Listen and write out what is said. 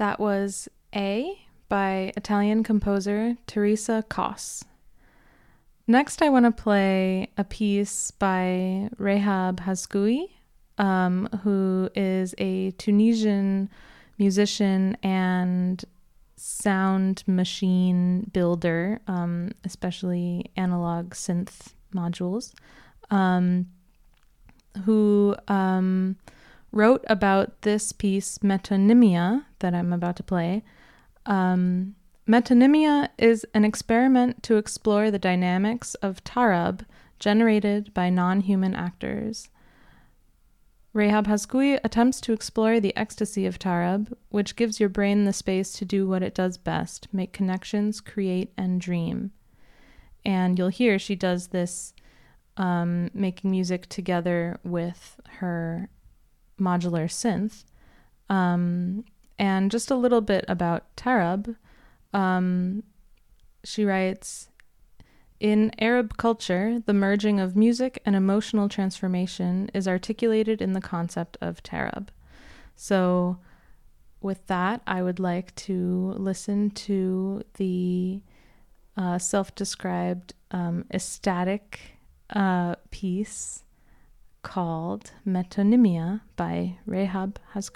That was A by Italian composer Teresa Cos. Next, I want to play a piece by Rehab Hazkoui, who is a Tunisian musician and sound machine builder, especially analog synth modules, who wrote about this piece, Metonymia, that I'm about to play. Metonymia is an experiment to explore the dynamics of tarab generated by non-human actors. Rehab Hazkoui attempts to explore the ecstasy of tarab, which gives your brain the space to do what it does best, make connections, create, and dream. And you'll hear she does this making music together with her modular synth. And just a little bit about tarab. She writes, in Arab culture, the merging of music and emotional transformation is articulated in the concept of tarab. So with that, I would like to listen to the self-described ecstatic piece called Metonymia by Rehab Hazkoui.